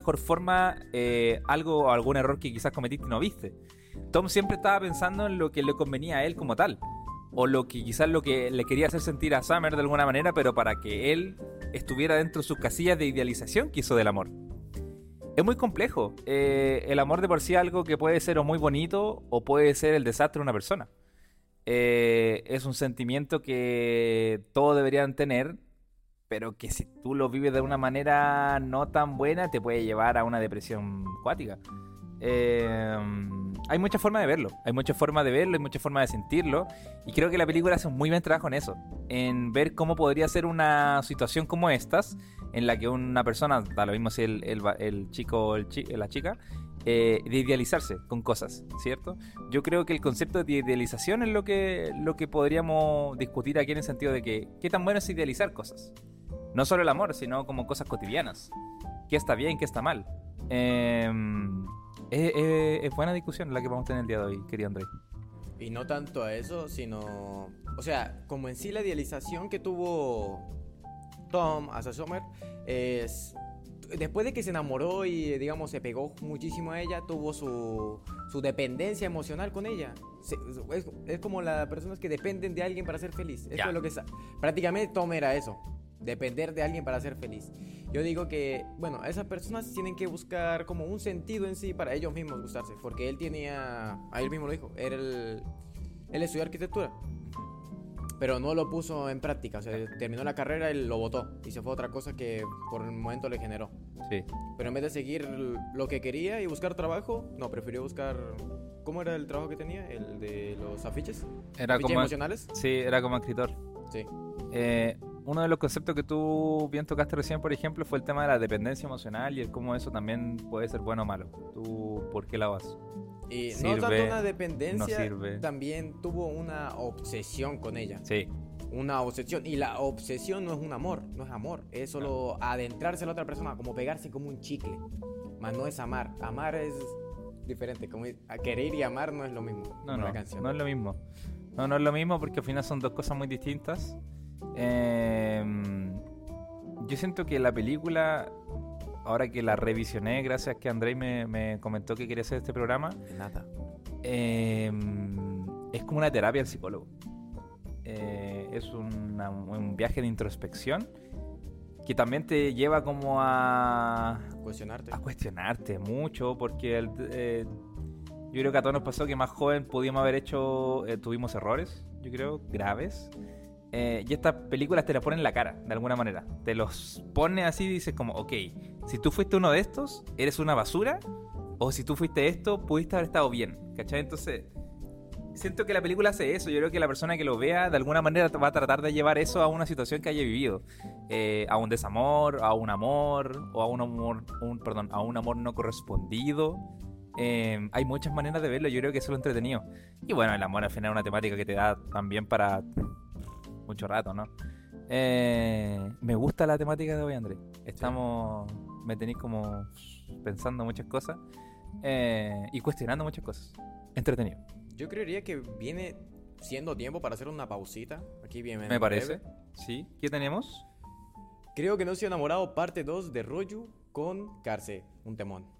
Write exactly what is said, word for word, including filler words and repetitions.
mejor forma eh, algo o algún error que quizás cometiste y no viste. Tom siempre estaba pensando en lo que le convenía a él como tal, o lo que quizás lo que le quería hacer sentir a Summer de alguna manera, pero para que él estuviera dentro de sus casillas de idealización que hizo del amor. Es muy complejo. Eh, el amor de por sí es algo que puede ser o muy bonito o puede ser el desastre de una persona. Eh, es un sentimiento que todos deberían tener, pero que si tú lo vives de una manera no tan buena te puede llevar a una depresión cuática. Eh, hay muchas formas de verlo, hay muchas formas de verlo, hay muchas formas de sentirlo, y creo que la película hace un muy buen trabajo en eso, en ver cómo podría ser una situación como estas, en la que una persona, da lo mismo si el, el, el chico o el chi, la chica, eh, de idealizarse con cosas, ¿cierto? Yo creo que el concepto de idealización es lo que, lo que podríamos discutir aquí, en el sentido de que qué tan bueno es idealizar cosas, no solo el amor, sino como cosas cotidianas, qué está bien, qué está mal. eh, Es, es, es buena discusión la que vamos a tener el día de hoy, querido André. Y no tanto a eso, sino... O sea, como en sí la idealización que tuvo Tom hacia Summer es... Después de que se enamoró y, digamos, se pegó muchísimo a ella, tuvo su, su dependencia emocional con ella. Se, es, es como las personas que dependen de alguien para ser feliz. Eso Ya. es lo que... Prácticamente Tom era eso. Depender de alguien para ser feliz. Yo digo que, bueno, esas personas tienen que buscar como un sentido en sí para ellos mismos gustarse, porque él tenía, a él mismo lo dijo, era el, él estudió arquitectura, pero no lo puso en práctica, o sea, terminó la carrera y lo botó y se fue a otra cosa que por el momento le generó. Sí. Pero en vez de seguir lo que quería y buscar trabajo, no, prefirió buscar, ¿cómo era el trabajo que tenía? El de los afiches, Era afiches como, emocionales. sí, era como escritor. Sí. Eh, uno de los conceptos que tú bien tocaste recién, por ejemplo, fue el tema de la dependencia emocional y el cómo eso también puede ser bueno o malo. ¿Tú por qué la vas? Y Sirve, no tanto una dependencia, no sirve. También tuvo una obsesión con ella. Sí. Una obsesión. Y la obsesión no es un amor, no es amor. Es solo adentrarse a la otra persona, como pegarse como un chicle. Más no es amar. Amar es diferente. Como a querer y amar no es lo mismo. No, como no, la canción. no es lo mismo. No, no es lo mismo, porque al final son dos cosas muy distintas. Eh, yo siento que la película, ahora que la revisioné, gracias que Andrei me, me comentó que quería hacer este programa, Nada. eh, es como una terapia al psicólogo. Eh, es una, un viaje de introspección que también te lleva como a Cuestionarte. a cuestionarte mucho, porque el, eh, yo creo que a todos nos pasó que más joven pudimos haber hecho, eh, tuvimos errores, yo creo, graves. Eh, y estas películas te las ponen en la cara, de alguna manera. Te los pone así y dices como, ok, si tú fuiste uno de estos, eres una basura. O si tú fuiste esto, pudiste haber estado bien, ¿cachai? Entonces, siento que la película hace eso. Yo creo que la persona que lo vea, de alguna manera va a tratar de llevar eso a una situación que haya vivido. Eh, a un desamor, a un amor, o a un amor, un, perdón, a un amor no correspondido. Eh, hay muchas maneras de verlo, yo creo que eso es lo entretenido. Y bueno, el amor al final es una temática que te da también para mucho rato, ¿no? Eh, me gusta la temática de hoy, Andrés. Estamos, sí. Me tenéis como pensando muchas cosas eh, y cuestionando muchas cosas. Entretenido. Yo creería que viene siendo tiempo para hacer una pausita. Aquí bien. Me parece. Sí. ¿Qué tenemos? Creo que No Soy Enamorado parte dos de Royu con Carce. Un temón.